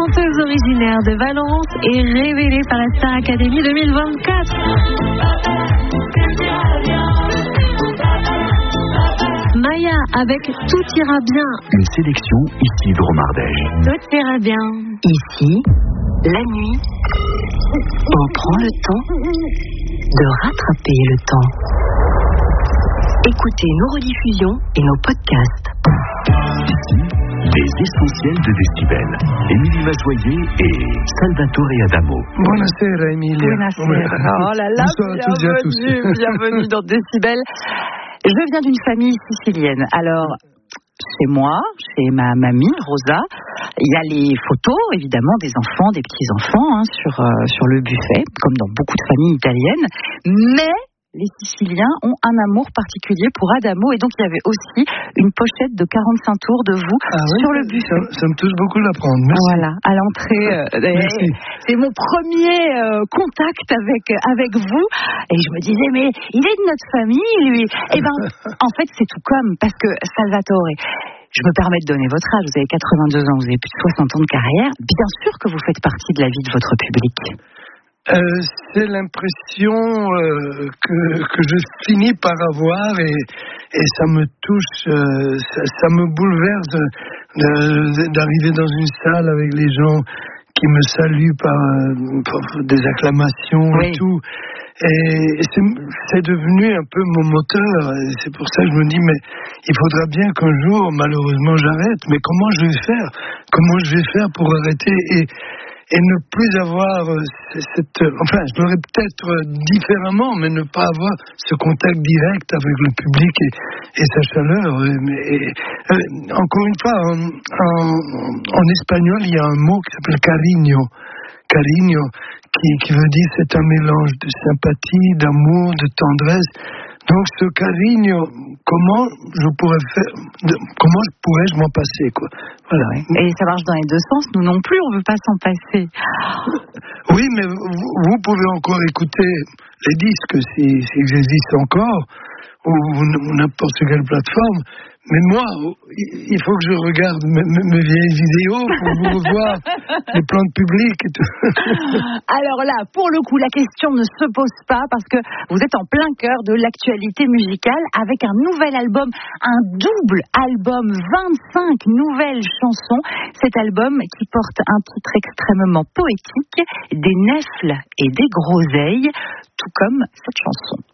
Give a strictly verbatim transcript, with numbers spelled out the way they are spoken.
chanteuse originaire de Valence et révélée par la Star Academy deux mille vingt-quatre. Maya avec Tout ira bien. Une sélection Isidro Mardèche. Tout ira bien. Ici, la nuit, on prend le temps de rattraper le temps. Écoutez nos rediffusions et nos podcasts. Ici, les essentiels de Décibel. Émilie Mazoyer et Salvatore Adamo. Buonasera Emilia. Buonasera. Oh là là, bonsoir à tous et à tous. bienvenue, bienvenue dans Décibel. Je viens d'une famille sicilienne. Alors, chez moi, chez ma mamie, Rosa, il y a les photos, évidemment, des enfants, des petits-enfants, hein, sur, euh, sur le buffet, comme dans beaucoup de familles italiennes. Mais les Siciliens ont un amour particulier pour Adamo, et donc il y avait aussi une pochette de quarante-cinq tours de vous ah oui, sur le buffet. Ça, ça me touche beaucoup d'apprendre. Merci. Voilà, à l'entrée. Euh, Merci. C'est mon premier euh, contact avec avec vous, et je me disais mais il est de notre famille, lui. Eh ben, en fait, c'est tout comme, parce que Salvatore, je me permets de donner votre âge. Vous avez quatre-vingt-deux ans, vous avez plus de soixante ans de carrière. Bien sûr que vous faites partie de la vie de votre public. Euh, c'est l'impression euh, que, que je finis par avoir, et, et ça me touche, euh, ça, ça me bouleverse de, de, d'arriver dans une salle avec les gens qui me saluent par, par des acclamations, oui, et tout. Et c'est, c'est devenu un peu mon moteur. Et c'est pour ça que je me dis, mais il faudra bien qu'un jour, malheureusement, j'arrête. Mais comment je vais faire ? Comment je vais faire pour arrêter et Et ne plus avoir cette... Enfin, je l'aurais peut-être différemment, mais ne pas avoir ce contact direct avec le public et, et sa chaleur. Et, et, euh, encore une fois, en, en, en espagnol, il y a un mot qui s'appelle cariño. Cariño, qui, qui veut dire c'est un mélange de sympathie, d'amour, de tendresse. Donc ce cariño, comment je pourrais faire, de, comment pourrais-je m'en passer, quoi. Voilà. Et ça marche dans les deux sens. Nous non plus, on ne veut pas s'en passer. Oui, mais vous, vous pouvez encore écouter les disques s'ils si, si existent encore, ou, ou n'importe quelle plateforme. Mais moi, il faut que je regarde mes, mes vieilles vidéos pour vous revoir les plans de public et tout. Alors là, pour le coup, la question ne se pose pas, parce que vous êtes en plein cœur de l'actualité musicale avec un nouvel album, un double album, vingt-cinq nouvelles chansons. Cet album qui porte un titre extrêmement poétique, Des nèfles et des groseilles, tout comme cette chanson.